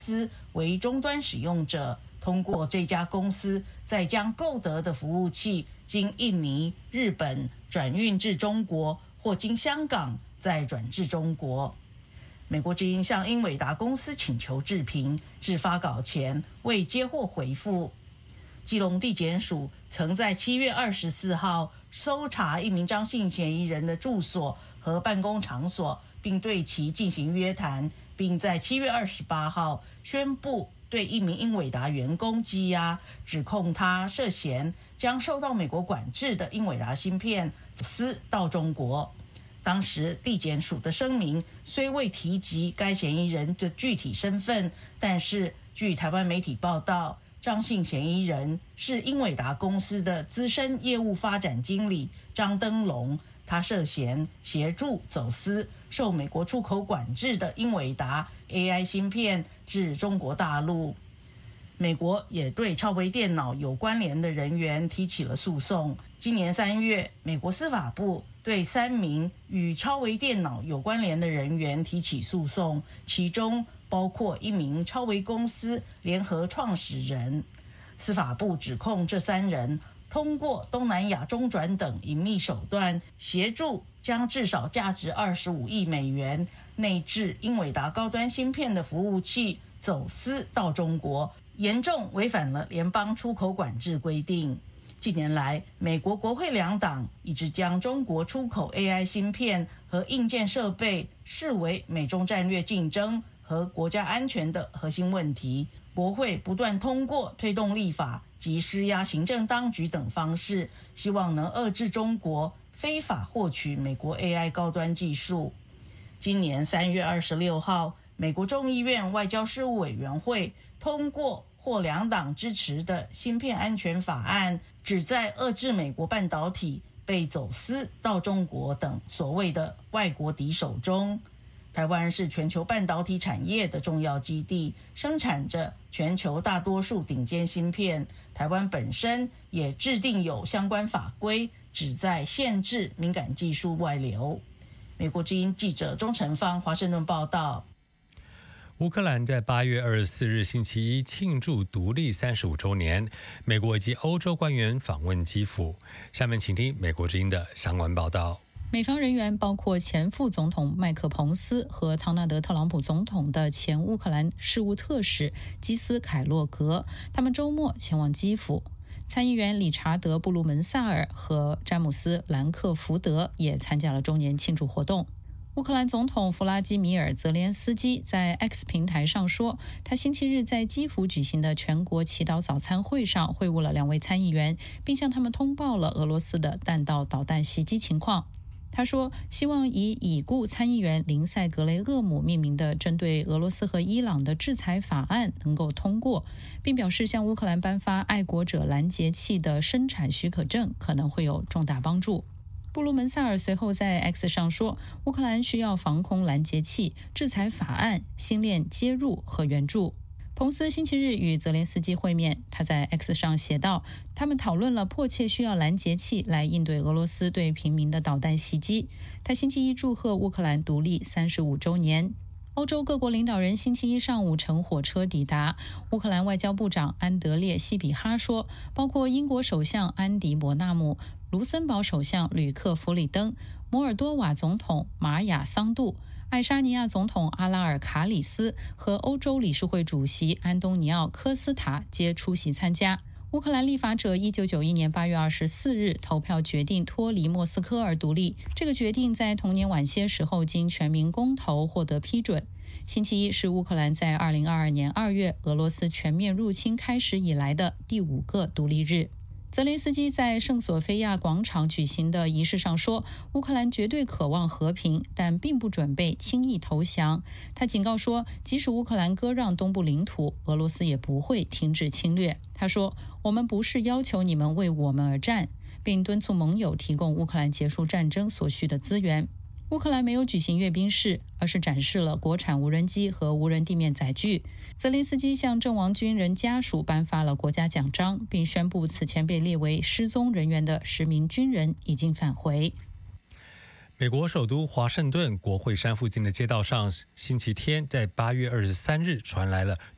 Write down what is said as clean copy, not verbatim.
司为终端使用者，通过这家公司再将购得的服务器经印尼、日本转运至中国，或经香港再转至中国。美国之音向英伟达公司请求置评，至发稿前未接获回复。基隆地检署曾在7月24号搜查一名张姓嫌疑人的住所和办公场所，并对其进行约谈，并在7月28号宣布对一名英伟达员工羁押，指控他涉嫌将受到美国管制的英伟达芯片走私到中国。当时地检署的声明虽未提及该嫌疑人的具体身份，但是据台湾媒体报道，张姓嫌疑人是英伟达公司的资深业务发展经理张登龙，他涉嫌协助走私受美国出口管制的英伟达 AI 芯片至中国大陆。美国也对超微电脑有关联的人员提起了诉讼。今年3月，美国司法部对3名与超微电脑有关联的人员提起诉讼，其中包括一名超微公司联合创始人。司法部指控这3人通过东南亚中转等隐秘手段，协助将至少价值25亿美元内置英伟达高端芯片的服务器走私到中国，严重违反了联邦出口管制规定。近年来，美国国会两党一直将中国出口 AI 芯片和硬件设备视为美中战略竞争和国家安全的核心问题。国会不断通过推动立法及施压行政当局等方式，希望能遏制中国非法获取美国 AI 高端技术。今年3月26号，美国众议院外交事务委员会通过获两党支持的芯片安全法案，旨在遏制美国半导体被走私到中国等所谓的外国敌手中。台湾是全球半导体产业的重要基地，生产着全球大多数顶尖芯片。台湾本身也制定有相关法规，旨在限制敏感技术外流。美国之音记者钟成芳华盛顿报道。 乌克兰在8月24日星期一庆祝独立35周年，美国以及欧洲官员访问基辅。下面请听美国之音的相关报道。 美方人员包括前副总统麦克彭斯和唐纳德特朗普总统的前乌克兰事务特使基斯凯洛格，他们周末前往基辅。参议员理查德布鲁门萨尔和詹姆斯兰克福德也参加了周年庆祝活动。乌克兰总统弗拉基米尔·泽连斯基在 X 平台上说，他星期日在基辅举行的全国祈祷早餐会上会晤了2位参议员，并向他们通报了俄罗斯的弹道导弹袭击情况。他说，希望以已故参议员林塞格雷厄姆命名的针对俄罗斯和伊朗的制裁法案能够通过，并表示向乌克兰颁发爱国者拦截器的生产许可证可能会有重大帮助。布鲁门萨尔随后在 X 上说，乌克兰需要防空拦截器、制裁法案、星链接入和援助。彭斯星期日与泽连斯基会面，他在 X 上写道，他们讨论了迫切需要拦截器来应对俄罗斯对平民的导弹袭击。他星期一祝贺乌克兰独立35周年。欧洲各国领导人星期一上午乘火车抵达。乌克兰外交部长安德烈·西比哈说，包括英国首相安迪·伯纳姆、卢森堡首相吕克·弗里登、摩尔多瓦总统玛雅·桑杜、爱沙尼亚总统阿拉尔卡里斯和欧洲理事会主席安东尼奥·科斯塔皆出席参加。乌克兰立法者1991年8月24日投票决定脱离莫斯科而独立，这个决定在同年晚些时候经全民公投获得批准。星期一是乌克兰在2022年2月俄罗斯全面入侵开始以来的第5个独立日。泽连斯基在圣索菲亚广场举行的仪式上说，乌克兰绝对渴望和平，但并不准备轻易投降。他警告说，即使乌克兰割让东部领土，俄罗斯也不会停止侵略。他说，我们不是要求你们为我们而战，并敦促盟友提供乌克兰结束战争所需的资源。乌克兰没有举行阅兵式，而是展示了国产无人机和无人地面载具。泽连斯基向阵亡军人家属颁发了国家奖章，并宣布此前被列为失踪人员的10名军人已经返回。 美国首都华盛顿国会山附近的街道上，星期天在8月23日传来了